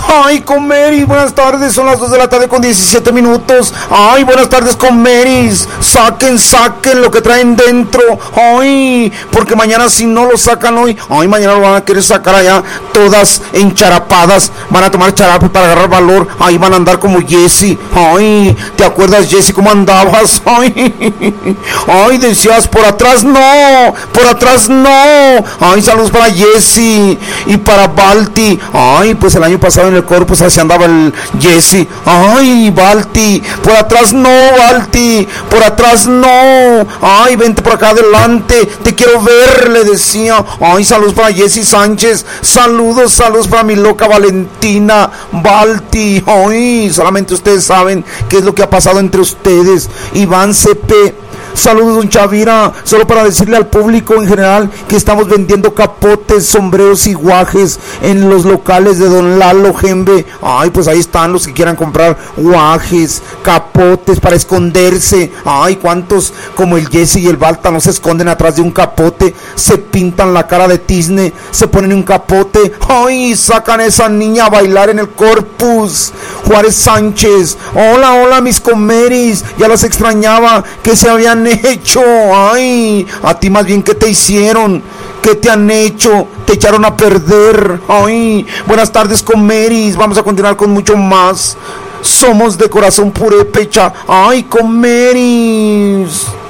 Ay, con Mary, buenas tardes, son las 2 de la tarde con 17 minutos. Ay, buenas tardes con Mary. Saquen lo que traen dentro. Ay, porque mañana si no lo sacan hoy, ay, mañana lo van a querer sacar allá todas encharapadas. Van a tomar charape para agarrar valor. Ay, van a andar como Jessie. Ay, ¿te acuerdas, Jessie, cómo andabas? Ay, decías, por atrás no. Ay, saludos para Jessie y para Balti. Ay, pues el año pasado en el Corpus así andaba el Jessie. Ay, Balti, por atrás no, Balti, por atrás no. Ay, vente por acá adelante, te quiero ver, le decía. Ay, saludos para Jessie Sánchez. Saludos para mi loca Valentina, Balti. Ay, solamente ustedes saben qué es lo que ha pasado entre ustedes. Iván CP. Saludos, don Chavira, solo para decirle al público en general que estamos vendiendo capotes, sombreros y guajes en los locales de don Lalo Gembe. Ay, pues ahí están los que quieran comprar guajes, capotes para esconderse. Ay, cuántos como el Jesse y el Balta no se esconden atrás de un capote, se pintan la cara de tizne, se ponen un capote. Ay, sacan a esa niña a bailar en el Corpus. Juárez Sánchez, hola mis comeris, ya las extrañaba, que se habían hecho. Ay, a ti más bien, ¿qué te hicieron? ¿Qué te han hecho? Te echaron a perder. Ay, buenas tardes con Marys. Vamos a continuar con mucho más. Somos de corazón purépecha. Ay, con Marys.